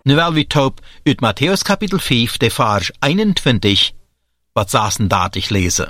Nu wel wie taub uit Matthäus kapitel 5, de vers 21, wat saßendatig lese.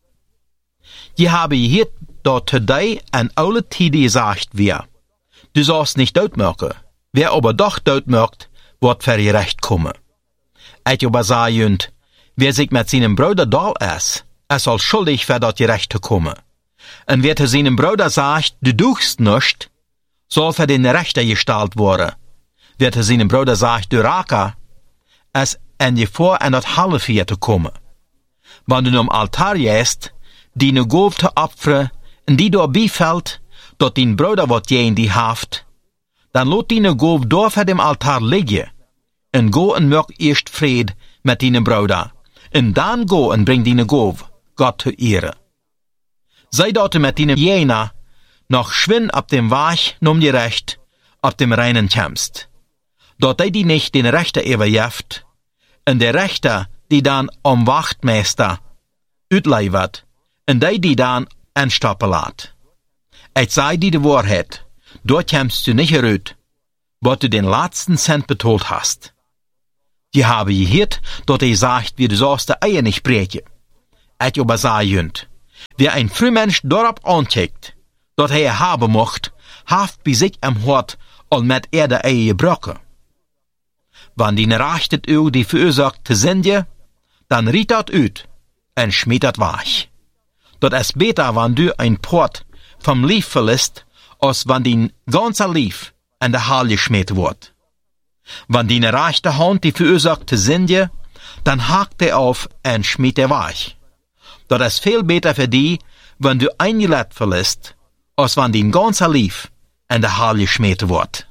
Je habe hier dort today en oude tide gesagt wir. Du sollst nicht doodmerken. Wer aber doch doodmerkt, wordt ver je recht komen. Et aber sagen, wer sich mit seinem Bruder dal is, soll schuldig für dat je recht te komen. En wer te seinem Bruder sagt, du doegst nicht, soll für den Rechter gestalt worden. Wer te seinem Bruder sagt, du raker, es en je voor en dat half hier te komen. Wanneer du am Altar jest, die ne Gove te opferen, en die door bifällt, dat din Bruder wat je in die haft, dan lot die ne Gove door voor dem Altar liggen, en go en merk eerst vrede met die Bruder, en dan go en bring die Gove Gott te ere. Zij dat met die jena nog schwin op dem Weg nom je recht, op dem reinen kämpst. Dat hij die nicht den Rechter überjeft, en der Rechter die dan om Wachtmeister uitlevert, en die dan anstappen laat. Het zei die de waarheid, dort kämpst du nicht eruit, wat du den laatsten Cent betold hast. Die habe gehoord dat hij sagt, wie du sollst de Eier nicht breken. Het aber sagt, wer ein Frühmensch dorop aankijkt, dat hij haben mocht, haft bij zich am Hort al met de Eier gebroken. Wanneer die rachtet u die veroorzaakt te zenden, dan riet dat uit en schmiet dat weg. Dat is beter wanneer du ein Port vom Lief verlässt, als wanneer die ganze Lief in de Hal geschmiet wordt. Wanneer die rechte Hand die veroorzaakt te zenden, dan hakt hij auf en schmiet weg. Dat is veel beter voor die, wanneer du ein Gelet verlässt, als wanneer die ganze Lief in de Hal geschmiet wordt.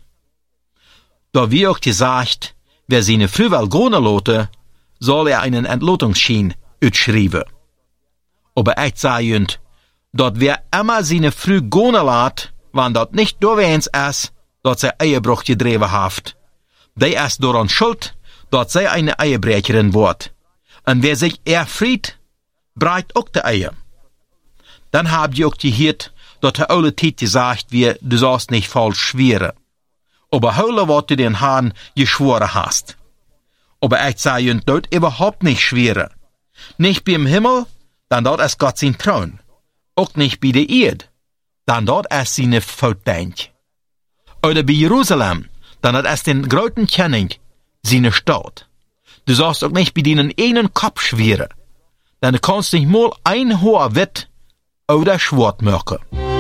Da wie auch gesagt, wer seine Früh will gehen lassen, soll einen Entlotungsschein uitschrijven. Aber echt sagend, dat wer immer seine Früh gehen lässt, wann dat nicht doorweens is, dat zij Eierbruch gedreven heeft, die is daran schuld, dat zij eine Eierbrecherin wordt. En wer sich erfried, brecht ook de Eier. Dan habt ihr auch gehoord, dat de oude tijd gesagt wie, du sollst nicht falsch schweren. Aber heulen, wat du den Herrn geschworen hast. Aber echt sagen, dort überhaupt nicht schweren. Nicht beim Himmel, dann dort ist Gott sein Thron. Auch nicht bei der Erde, dann dort ist seine Voetbank. Oder bei Jerusalem, dann dort ist den großen Kenning, seine Stadt. Du sollst auch nicht bei denen einen Kopf schweren, denn du kannst nicht mal ein Haar wit oder schwart machen.